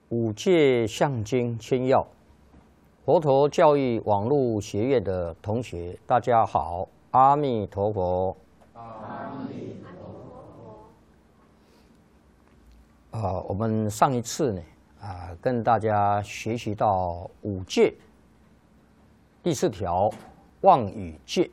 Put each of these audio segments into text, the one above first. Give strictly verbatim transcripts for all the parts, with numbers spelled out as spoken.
五戒相经千要，佛陀教育网络学院的同学，大家好，阿弥陀佛。阿弥陀佛。啊，我们上一次呢，啊，跟大家学习到五戒第四条妄语戒。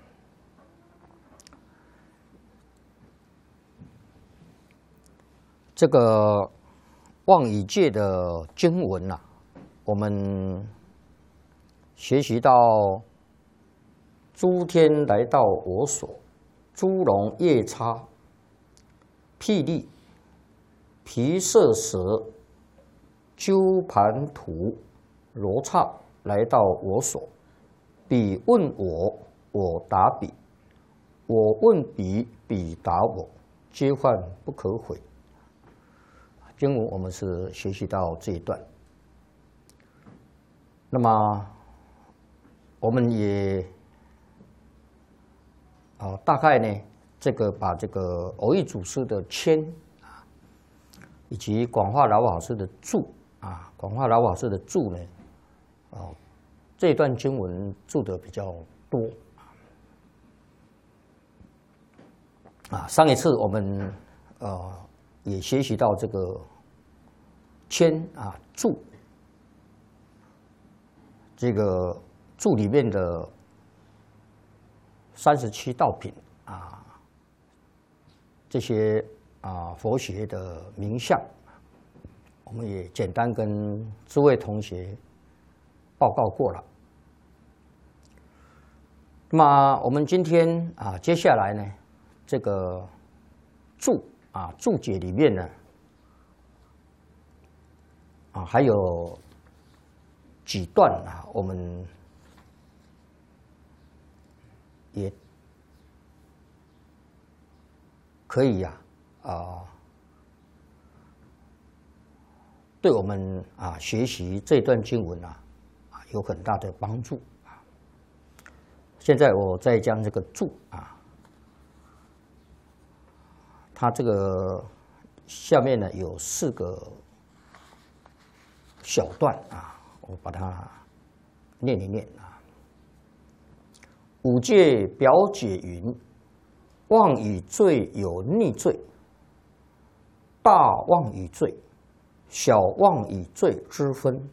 这个妄语戒的经文啊，我们学习到：诸天来到我所，诸龙夜叉、霹雳、毗舍蛇、鸠盘荼、罗刹来到我所，彼问我，我答彼；我问彼，彼答我，皆患不可悔。经文我们是学习到这一段，那么我们也啊大概呢，这个把这个蕅益祖师的谦啊，以及广化老法师的注啊，广化老法师的注呢，哦，这一段经文注的比较多啊。上一次我们呃。也学习到这个谦啊注，这个注里面的三十七道品啊，这些啊佛学的名相，我们也简单跟诸位同学报告过了。那么我们今天啊，接下来呢，这个注。啊，注解里面呢，啊，还有几段啊，我们也可以呀，啊，啊，对我们啊学习这段经文啊，啊有很大的帮助啊。现在我再将这个注啊。它这个下面呢有四个小段啊，我把它念一念啊。五戒表解云：妄语罪有逆罪，大妄语罪、小妄语罪之分。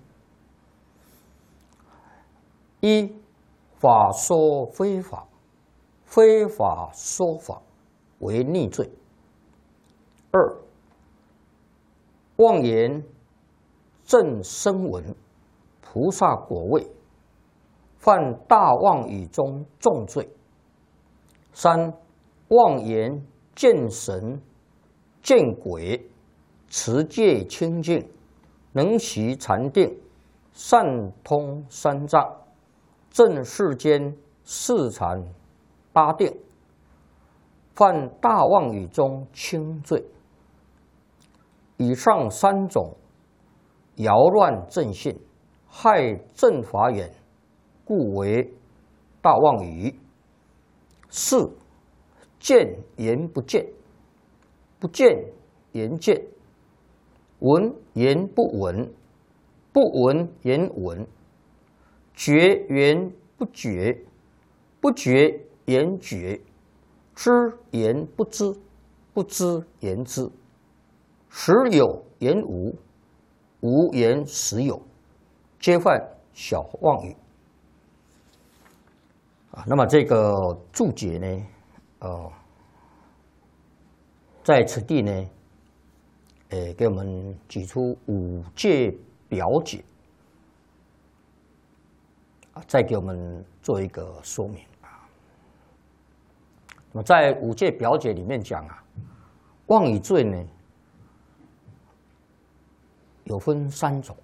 一、法说非法，非法说法为逆罪。二、妄言正声闻，菩萨果位，犯大妄语中重罪。三、妄言见神、见鬼，持戒清净，能习禅定，善通三藏，正世间四禅八定，犯大妄语中轻罪。以上三种扰乱正信、害正法眼，故为大妄语。四、见言不见，不见言见，闻言不闻，不闻言闻，觉言不觉，不觉言觉，知言不知，不知言知。实有言无，无言实有，皆犯小妄语啊。那么这个注解呢，呃，在此地呢，呃，给我们举出五戒表解啊，再给我们做一个说明啊。那么在五戒表解里面讲啊，妄语罪呢，有分三种